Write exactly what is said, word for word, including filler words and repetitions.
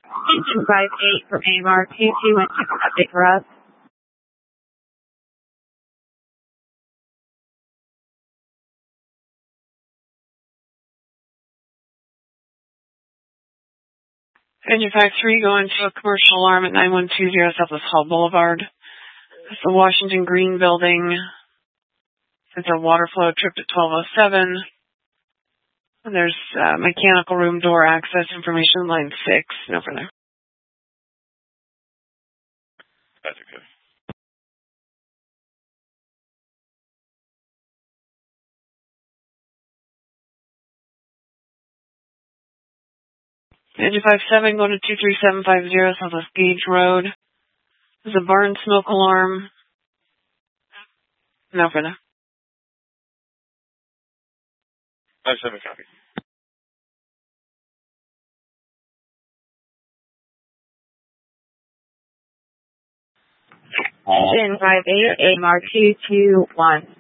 Engine five eight from A M R two two one two, update for us. Engine five three going to a commercial alarm at nine one two zero Southwest Hall Boulevard. It's the Washington Green building. It's a water flow tripped at twelve oh seven. And there's uh, mechanical room door access information line six. No further. That's okay. Engine five seven going to two three seven five zero Southwest Gage Road. There's a barn smoke alarm. No further. five seven copy. Engine five eight, A M R two two one.